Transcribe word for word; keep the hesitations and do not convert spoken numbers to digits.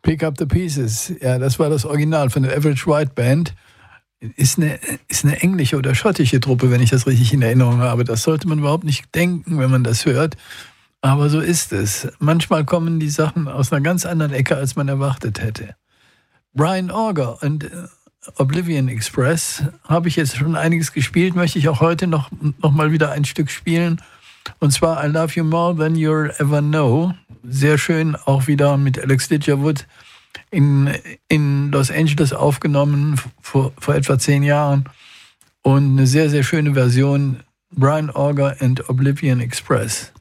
Pick Up the Pieces, ja, das war das Original von der Average White Band. Ist eine, ist eine englische oder schottische Truppe, wenn ich das richtig in Erinnerung habe. Das sollte man überhaupt nicht denken, wenn man das hört. Aber so ist es. Manchmal kommen die Sachen aus einer ganz anderen Ecke, als man erwartet hätte. Brian Auger und Oblivion Express habe ich jetzt schon einiges gespielt, möchte ich auch heute noch, noch mal wieder ein Stück spielen. Und zwar I Love You More Than You'll Ever Know. Sehr schön, auch wieder mit Alex Ligerwood in, in Los Angeles aufgenommen, vor, vor etwa zehn Jahren. Und eine sehr, sehr schöne Version, Brian Auger and Oblivion Express.